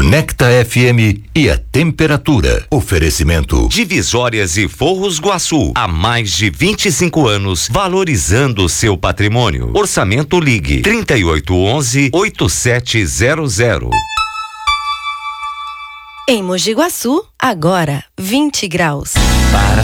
Conecta FM e a temperatura. Oferecimento. Divisórias e Forros Guaçu. Há mais de 25 anos, valorizando o seu patrimônio. Orçamento Ligue 3811-8700. Em Mogi Guaçu, agora 20 graus. Para